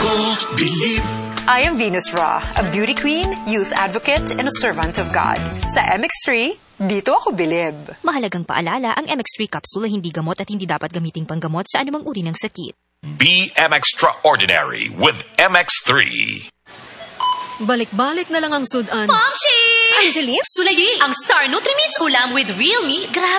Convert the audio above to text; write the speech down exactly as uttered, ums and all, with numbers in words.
ko bilib. I am Venus Ra, a beauty queen, youth advocate, and a servant of God. Sa M X three, dito ako bilib. Mahalagang paalala, ang M X three capsule ay hindi gamot at hindi dapat gamiting panggamot sa anumang uri ng sakit. Be M Extraordinary with M X three. Balik-balik na lang ang sudan. Momshi! Angeline? Sulayi! Ang Star Nutrimits ulam with real meat. Grabe!